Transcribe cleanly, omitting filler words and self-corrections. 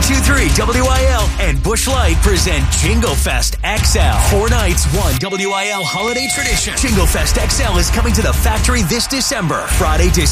92.3 WIL and Busch Light present Jingle Fest XL. 4 nights, one WIL holiday tradition. Jingle Fest XL is coming to the factory this December. Friday, December